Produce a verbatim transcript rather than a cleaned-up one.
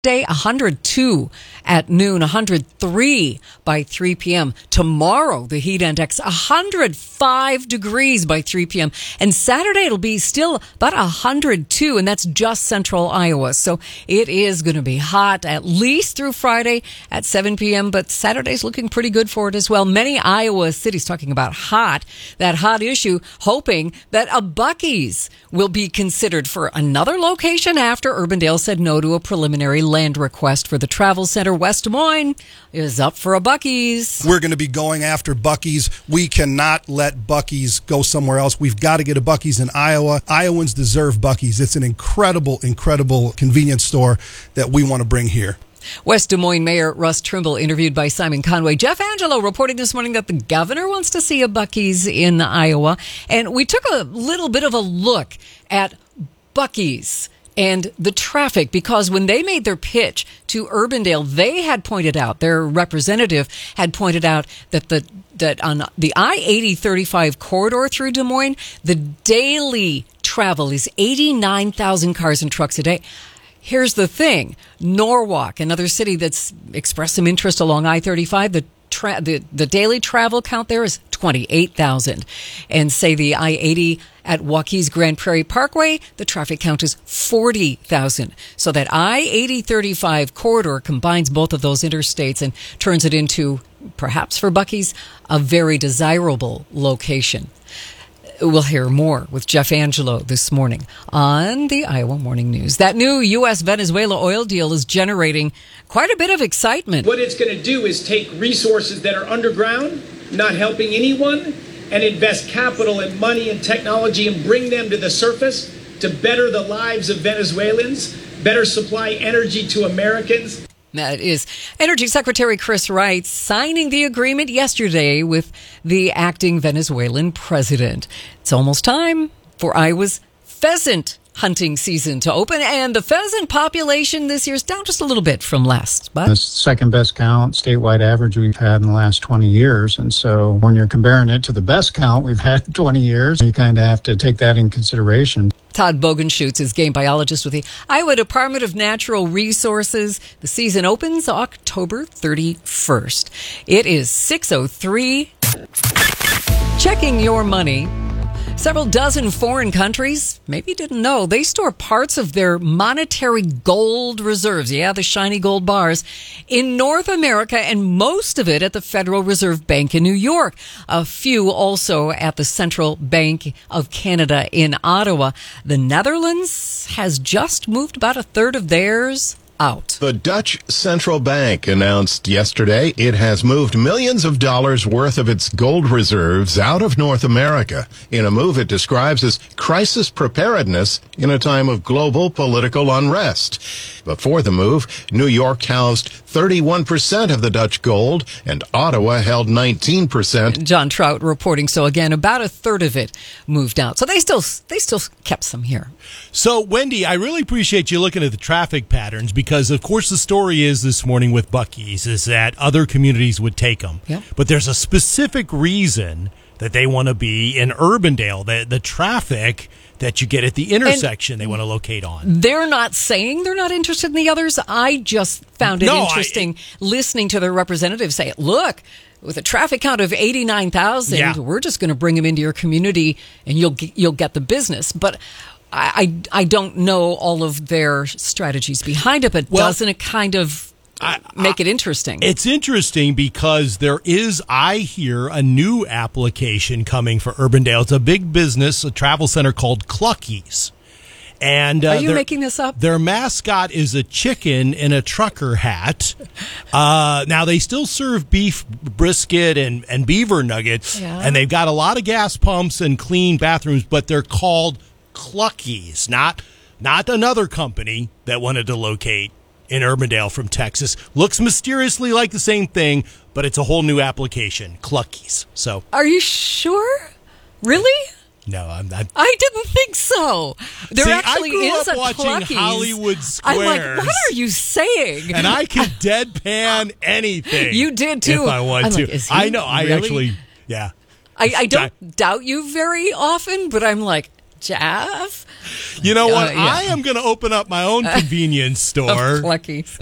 Day, one hundred two at noon, one hundred three by three p.m. Tomorrow, the heat index, one hundred five degrees by three p.m. And Saturday, it'll be still about one hundred two, and that's just central Iowa. So it is going to be hot at least through Friday at seven p.m., but Saturday's looking pretty good for it as well. Many Iowa cities talking about hot, that hot issue, hoping that a Buc-ee's will be considered for another location after Urbandale said no to a preliminary land request for the travel center. West Des Moines is up for a Buc-ee's. We're going to be going after Buc-ee's. We cannot let Buc-ee's go somewhere else. We've got to get a Buc-ee's in Iowa. Iowans deserve Buc-ee's. It's an incredible, incredible convenience store that we want to bring here. West Des Moines Mayor Russ Trimble interviewed by Simon Conway. Jeff Angelo reporting this morning that the governor wants to see a Buc-ee's in Iowa. And we took a little bit of a look at Buc-ee's and the traffic, because when they made their pitch to Urbandale, they had pointed out, their representative had pointed out that the that on the I eighty thirty-five corridor through Des Moines, the daily travel is eighty-nine thousand cars and trucks a day. Here's the thing. Norwalk, another city that's expressed some interest along I thirty-five, the Tra- the, the daily travel count there is twenty-eight thousand. And say the I eighty at Waukees Grand Prairie Parkway, the traffic count is forty thousand. So that I eighty thirty-five corridor combines both of those interstates and turns it into, perhaps for Buc-ee's, a very desirable location. We'll hear more with Jeff Angelo this morning on the Iowa Morning News. That new U S Venezuela oil deal is generating quite a bit of excitement. What it's going to do is take resources that are underground, not helping anyone, and invest capital and money and technology and bring them to the surface to better the lives of Venezuelans, better supply energy to Americans. That is Energy Secretary Chris Wright signing the agreement yesterday with the acting Venezuelan president. It's almost time for Iowa's pheasant hunting season to open, and the pheasant population this year is down just a little bit from last. But the second best count, statewide average we've had in the last twenty years. And so when you're comparing it to the best count we've had in twenty years, you kind of have to take that in consideration. Todd Bogenschutz is game biologist with the Iowa Department of Natural Resources. The season opens October thirty-first. It is six oh three. Checking your money. Several dozen foreign countries, maybe you didn't know, they store parts of their monetary gold reserves, yeah, the shiny gold bars, in North America, and most of it at the Federal Reserve Bank in New York. A few also at the Central Bank of Canada in Ottawa. The Netherlands has just moved about a third of theirs out. The Dutch Central Bank announced yesterday it has moved millions of dollars worth of its gold reserves out of North America in a move it describes as crisis preparedness in a time of global political unrest. Before the move, New York housed thirty-one percent of the Dutch gold and Ottawa held nineteen percent. John Trout reporting. So again, about a third of it moved out. So they still they still kept some here. So, Wendy, I really appreciate you looking at the traffic patterns because, of course, the story is this morning with Buc-ee's is that other communities would take them. Yep. But there's a specific reason that they want to be in Urbandale. The, the traffic that you get at the intersection and they want to locate on. They're not saying they're not interested in the others. I just found it no, interesting I, listening to their representatives say, look, with a traffic count of eighty-nine thousand, yeah. we're just going to bring them into your community and you'll you'll get the business. But I, I, I don't know all of their strategies behind it, but well, doesn't it kind of I, make I, it interesting? It's interesting because there is, I hear, a new application coming for Urbandale. It's a big business, a travel center called Clucky's. And, uh, Are you their, making this up? Their mascot is a chicken in a trucker hat. Uh, now, they still serve beef brisket and, and beaver nuggets, yeah. and they've got a lot of gas pumps and clean bathrooms, but they're called Clucky's, not not another company that wanted to locate in Urbandale from Texas. Looks mysteriously like the same thing, but it's a whole new application, Clucky's. So, are you sure? Really? No, I'm not. I didn't think so. There See, actually I grew is up a watching Clucky's. Hollywood Squares. I'm like, what are you saying? And I can deadpan anything. You did too. If I want I'm to. Like, is he I know. I really? actually, yeah. I, I don't I, doubt you very often, but I'm like, Jeff. You know what? Uh, yeah. I am going to open up my own convenience store. Cluckies.